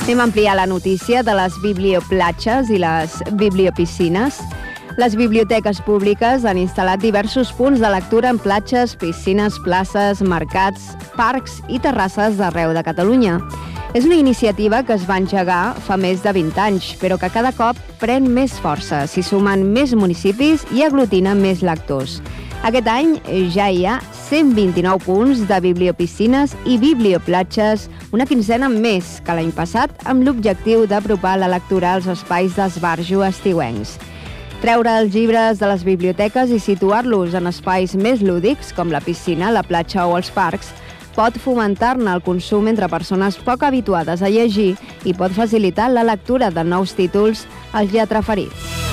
Anem a ampliar la notícia de les biblioplatges i les bibliopiscines. Les biblioteques públiques han instal·lat diversos punts de lectura en platges, piscines, places, mercats, parcs i terrasses d'arreu de Catalunya. És una iniciativa que es va engegar fa més de 20 anys, però que cada cop pren més força, s'hi sumen més municipis i aglutina més lectors. Aquest any ja hi ha 129 punts de bibliopiscines i biblioplatges, una quinzena més que l'any passat, amb l'objectiu d'apropar la lectura als espais d'esbarjo estiuencs. Treure els llibres de les biblioteques i situar-los en espais més lúdics, com la piscina, la platja o els parcs, pot fomentar-ne el consum entre persones poc habituades a llegir i pot facilitar la lectura de nous títols als lletraferits.